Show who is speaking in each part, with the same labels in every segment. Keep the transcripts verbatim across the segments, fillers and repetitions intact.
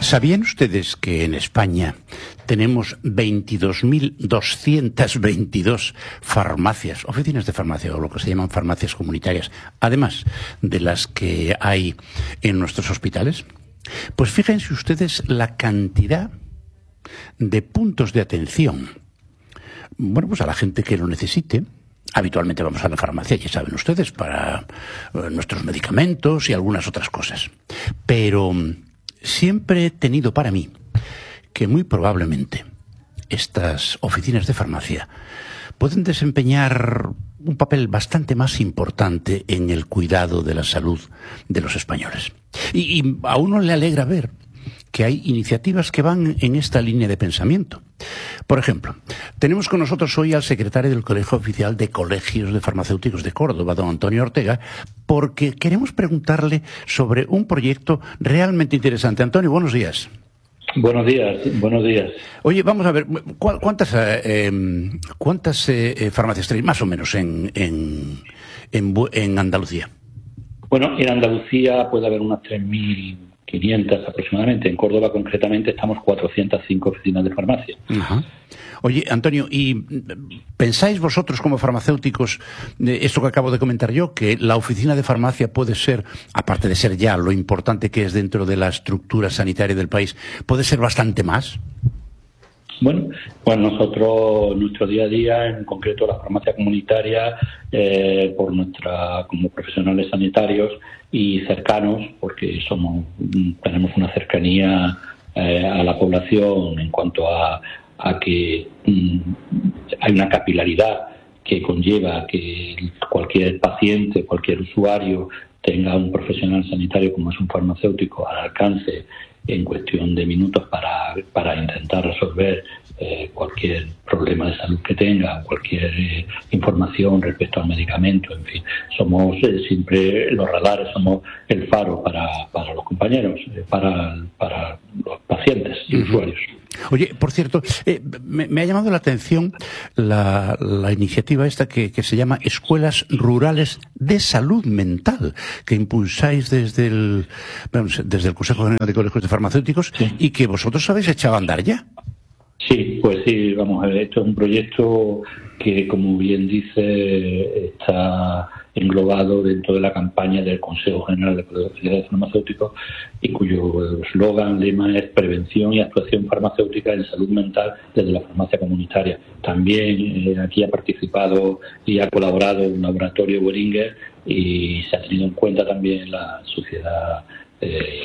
Speaker 1: ¿Sabían ustedes que en España tenemos veintidós mil doscientas veintidós farmacias, oficinas de farmacia, o lo que se llaman farmacias comunitarias, además de las que hay en nuestros hospitales? Pues fíjense ustedes la cantidad de puntos de atención, bueno, pues a la gente que lo necesite. Habitualmente vamos a la farmacia, ya saben ustedes, para eh, nuestros medicamentos y algunas otras cosas. Pero siempre he tenido para mí que muy probablemente estas oficinas de farmacia pueden desempeñar un papel bastante más importante en el cuidado de la salud de los españoles. Y, y a uno le alegra ver que hay iniciativas que van en esta línea de pensamiento. Por ejemplo, tenemos con nosotros hoy al secretario del Colegio Oficial de Colegios de Farmacéuticos de Córdoba, don Antonio Ortega, porque queremos preguntarle sobre un proyecto realmente interesante. Antonio, buenos días.
Speaker 2: Buenos días, buenos días.
Speaker 1: Oye, vamos a ver, ¿cuántas eh, cuántas eh, farmacias tenéis más o menos en, en, en, en Andalucía?
Speaker 2: Bueno, en Andalucía puede haber unas tres mil quinientas aproximadamente. En Córdoba, concretamente, estamos cuatrocientas cinco oficinas de farmacia.
Speaker 1: Ajá. Oye, Antonio, ¿y pensáis vosotros como farmacéuticos, eh, esto que acabo de comentar yo, que la oficina de farmacia puede ser, aparte de ser ya lo importante que es dentro de la estructura sanitaria del país, puede ser bastante más?
Speaker 2: Bueno, pues nosotros, nuestro día a día, en concreto la farmacia comunitaria, eh, por nuestra, como profesionales sanitarios y cercanos, porque somos, tenemos una cercanía eh, a la población en cuanto a, a que mm, hay una capilaridad que conlleva que cualquier paciente, cualquier usuario tenga un profesional sanitario como es un farmacéutico al alcance en cuestión de minutos para, para intentar resolver eh, cualquier problema de salud que tenga, cualquier eh, información respecto al medicamento, en fin. Somos eh, siempre los radares, somos el faro para, para los compañeros, eh, para, para los pacientes y uh-huh. usuarios.
Speaker 1: Oye, por cierto, eh, me, me ha llamado la atención la, la iniciativa esta que, que se llama Escuelas Rurales de Salud Mental, que impulsáis desde el, vamos, desde el Consejo General de Colegios de Farmacéuticos, sí. Y que vosotros habéis echado a andar ya.
Speaker 2: Sí, pues sí, vamos a ver, esto es un proyecto que, como bien dice, está englobado dentro de la campaña del Consejo General de Colegios de Farmacéuticos y cuyo eslogan, lema es prevención y actuación farmacéutica en salud mental desde la farmacia comunitaria. También eh, aquí ha participado y ha colaborado un laboratorio Boehringer y se ha tenido en cuenta también la sociedad eh,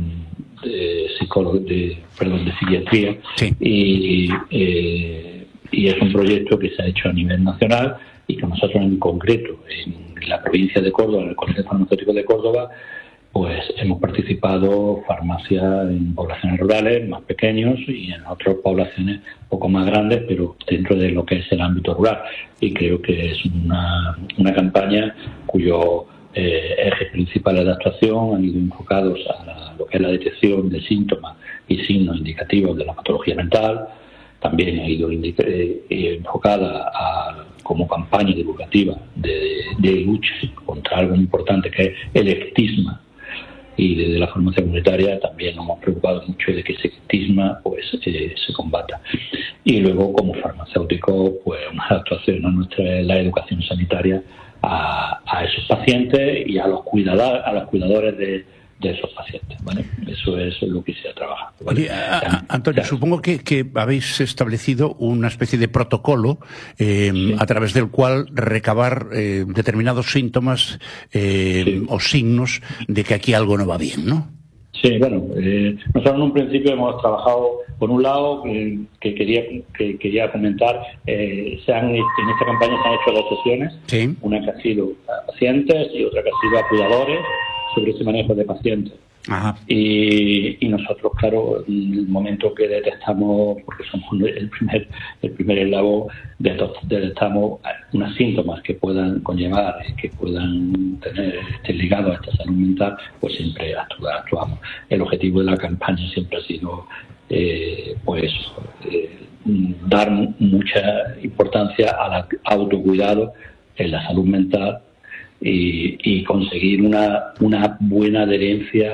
Speaker 2: de psicólogos de perdón de psiquiatría
Speaker 1: sí.
Speaker 2: y, eh, y es un proyecto que se ha hecho a nivel nacional y que nosotros en concreto en la provincia de Córdoba, en el Colegio Farmacéutico de Córdoba, pues hemos participado farmacias en poblaciones rurales más pequeños y en otras poblaciones un poco más grandes, pero dentro de lo que es el ámbito rural. Y creo que es una, una campaña cuyo eh, ejes principales de actuación han ido enfocados a la, lo que es la detección de síntomas y signos indicativos de la patología mental. También ha ido indica, eh, enfocada a, como campaña divulgativa de, de lucha contra algo importante que es el estigma. Y desde la farmacia comunitaria también nos hemos preocupado mucho de que ese estigma pues, eh, se combata. Y luego, como farmacéutico, pues una actuación a nuestra la educación sanitaria a, a esos pacientes y a los cuidadores, a los cuidadores de, de esos pacientes, ¿vale? Eso es lo que se ha trabajado, ¿vale?
Speaker 1: Oye, a, a, Antonio, claro. Supongo que, que habéis establecido una especie de protocolo eh, sí. a través del cual recabar eh, determinados síntomas eh, sí. o signos de que aquí algo no va bien, ¿no?
Speaker 2: Sí, bueno, eh, nosotros en un principio hemos trabajado, por un lado, eh, que quería que quería comentar, eh, se han, en esta campaña se han hecho dos sesiones,
Speaker 1: sí.
Speaker 2: Una que ha sido a pacientes y otra que ha sido a cuidadores sobre ese manejo de pacientes.
Speaker 1: Ajá.
Speaker 2: Y, y nosotros, claro, en el momento que detectamos, porque somos el primer el primer eslabón, detectamos unos síntomas que puedan conllevar, que puedan tener este ligado a esta salud mental, pues siempre actuamos. El objetivo de la campaña siempre ha sido eh, pues eh, dar mucha importancia al autocuidado en la salud mental y, y conseguir una, una buena adherencia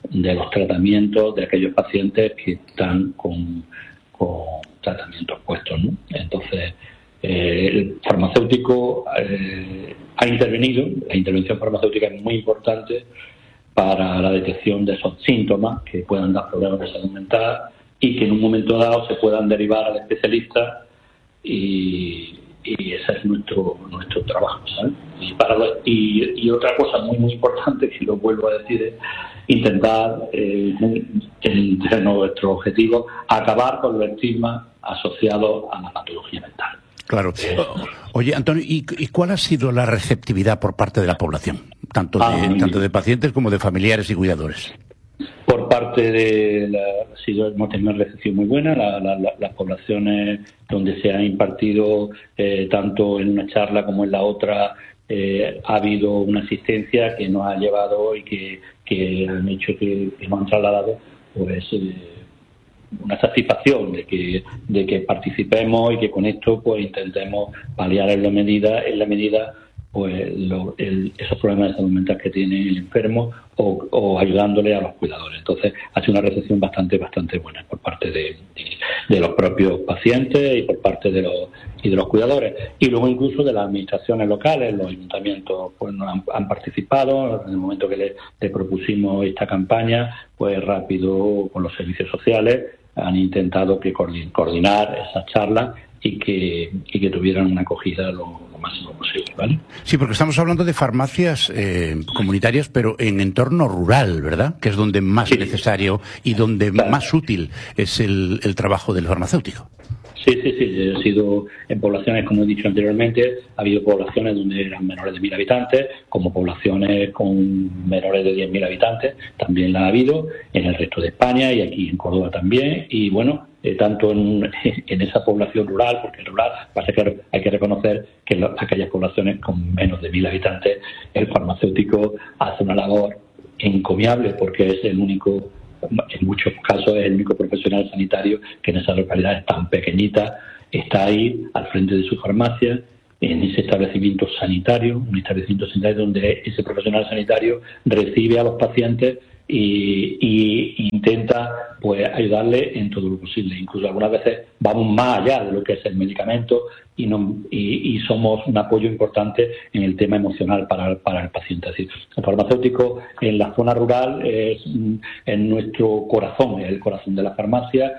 Speaker 2: de los tratamientos de aquellos pacientes que están con, con tratamientos puestos, ¿no? Entonces, eh, el farmacéutico eh, ha intervenido. La intervención farmacéutica es muy importante para la detección de esos síntomas que puedan dar problemas de salud mental y que en un momento dado se puedan derivar al especialista, y, y ese es nuestro nuestro trabajo, ¿sabes? Y, para lo, y, y otra cosa muy muy importante, que lo vuelvo a decir, es intentar, eh, entre nuestro objetivo, acabar con los estigmas asociados a la patología mental.
Speaker 1: Claro. Oye, Antonio, ¿y, ¿y cuál ha sido la receptividad por parte de la población? Tanto de, ah, tanto de pacientes como de familiares y cuidadores.
Speaker 2: Por parte de la, sí, hemos tenido una recepción muy buena. La, la, la, las poblaciones donde se ha impartido, eh, tanto en una charla como en la otra, eh, ha habido una asistencia que nos ha llevado y que, que han hecho que, que nos han trasladado, pues, eh, una satisfacción de que de que participemos y que con esto pues intentemos paliar en la medida en la medida pues lo, el, esos problemas de salud mental que tiene el enfermo, o, o ayudándole a los cuidadores. Entonces ha sido una recepción bastante bastante buena por parte de, de, de los propios pacientes y por parte de los y de los cuidadores, y luego incluso de las administraciones locales. Los ayuntamientos pues nos han, han participado en el momento que le, le propusimos esta campaña, pues rápido con los servicios sociales han intentado que coordinar esas charlas y que, y que tuvieran una acogida lo, lo máximo posible, ¿vale?
Speaker 1: Sí, porque estamos hablando de farmacias eh, comunitarias, pero en entorno rural, ¿verdad? Que es donde más sí. necesario y donde claro. más útil es el, el trabajo del farmacéutico.
Speaker 2: Sí, sí, sí. Ha sido en poblaciones, como he dicho anteriormente, ha habido poblaciones donde eran menores de mil habitantes, como poblaciones con menores de diez mil habitantes, también la ha habido en el resto de España y aquí en Córdoba también. Y bueno, eh, tanto en, en esa población rural, porque en rural pasa que hay que reconocer que en lo, aquellas poblaciones con menos de mil habitantes, el farmacéutico hace una labor encomiable, porque es el único, en muchos casos es el único profesional sanitario que en esas localidades tan pequeñitas está ahí al frente de su farmacia, en ese establecimiento sanitario, un establecimiento sanitario donde ese profesional sanitario recibe a los pacientes y, y intenta pues ayudarle en todo lo posible. Incluso algunas veces vamos más allá de lo que es el medicamento y, no, y, y somos un apoyo importante en el tema emocional para, para el paciente. Es decir, el farmacéutico en la zona rural es, es nuestro corazón, es el corazón de la farmacia,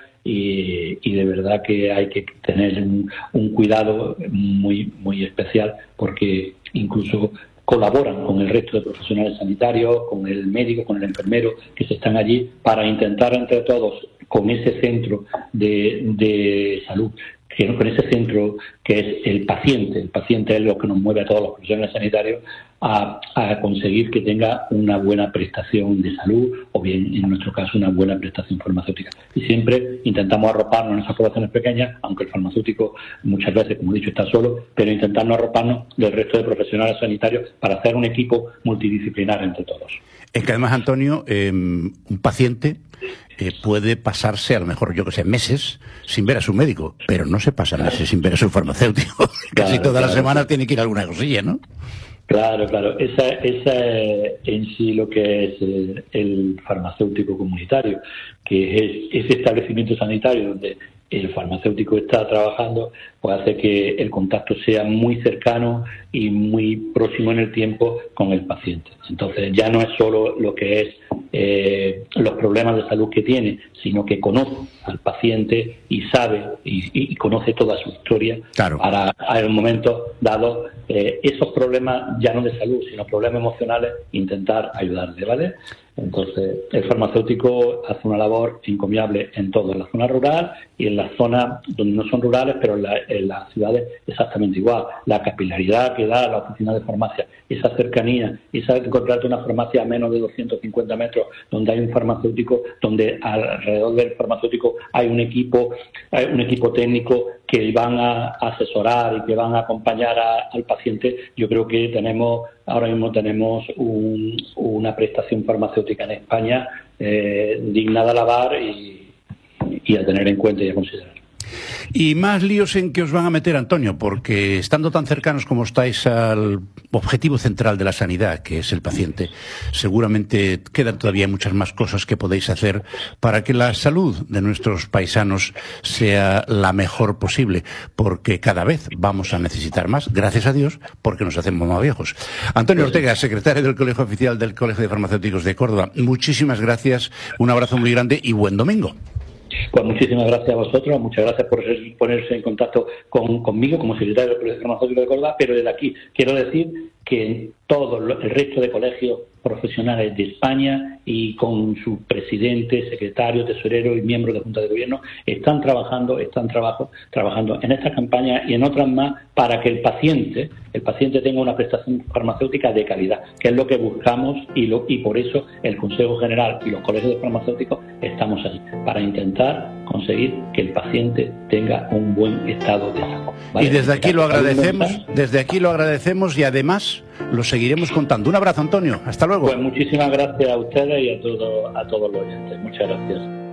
Speaker 2: y, y de verdad que hay que tener un, un cuidado muy, muy especial, porque incluso colaboran con el resto de profesionales sanitarios, con el médico, con el enfermero, que se están allí para intentar entre todos, con ese centro de, de salud, que con ese centro que es el paciente, el paciente es lo que nos mueve a todos los profesionales sanitarios a, a conseguir que tenga una buena prestación de salud, o bien en nuestro caso una buena prestación farmacéutica. Y siempre intentamos arroparnos en esas poblaciones pequeñas, aunque el farmacéutico muchas veces, como he dicho, está solo, pero intentando arroparnos del resto de profesionales sanitarios para hacer un equipo multidisciplinar entre todos.
Speaker 1: Es que además, Antonio, eh, un paciente eh, puede pasarse a lo mejor, yo que sé, meses sin ver a su médico, pero no se pasa meses sin ver a su farmacéutico. Casi claro, todas claro, las semanas sí. tiene que ir a alguna cosilla, ¿no?
Speaker 2: Claro, claro. Esa, esa es en sí lo que es el, el farmacéutico comunitario, que es ese establecimiento sanitario donde el farmacéutico está trabajando, pues hace que el contacto sea muy cercano y muy próximo en el tiempo con el paciente. Entonces ya no es solo lo que es eh, los problemas de salud que tiene, sino que conoce al paciente y sabe y, y conoce toda su historia,
Speaker 1: claro.
Speaker 2: para en un momento dado eh, esos problemas ya no de salud, sino problemas emocionales, intentar ayudarle, ¿vale? Entonces, el farmacéutico hace una labor encomiable en todo, en la zona rural y en las zonas donde no son rurales, pero en, la, en las ciudades exactamente igual. La capilaridad que da la oficina de farmacia, esa cercanía, esa de encontrarte una farmacia a menos de doscientos cincuenta metros, donde hay un farmacéutico, donde alrededor del farmacéutico hay un equipo, hay un equipo técnico que van a asesorar y que van a acompañar a, al paciente. Yo creo que tenemos ahora mismo tenemos un, una prestación farmacéutica en España eh, digna de alabar y, y a tener en cuenta y a considerar.
Speaker 1: Y más líos en que os van a meter, Antonio, porque estando tan cercanos como estáis al objetivo central de la sanidad, que es el paciente, seguramente quedan todavía muchas más cosas que podéis hacer para que la salud de nuestros paisanos sea la mejor posible, porque cada vez vamos a necesitar más, gracias a Dios, porque nos hacemos más viejos. Antonio Ortega, secretario del Colegio Oficial del Colegio de Farmacéuticos de Córdoba, muchísimas gracias, un abrazo muy grande y buen domingo.
Speaker 2: Pues muchísimas gracias a vosotros, muchas gracias por ponerse en contacto con, conmigo como secretario del Colegio Farmacéutico de Córdoba, pero desde aquí quiero decir que todo el resto de colegios profesionales de España y con sus presidentes, secretarios, tesoreros y miembros de Junta de Gobierno están trabajando, están trabajo, trabajando en esta campaña y en otras más para que el paciente, el paciente tenga una prestación farmacéutica de calidad, que es lo que buscamos y, lo, y por eso el Consejo General y los colegios de farmacéuticos estamos ahí, para intentar conseguir que el paciente tenga un buen estado de salud. ¿Vale?
Speaker 1: Y desde aquí lo agradecemos, desde aquí lo agradecemos y además lo seguiremos contando. Un abrazo, Antonio. Hasta luego.
Speaker 2: Pues muchísimas gracias a ustedes y a, todo, a todos los oyentes. Muchas gracias.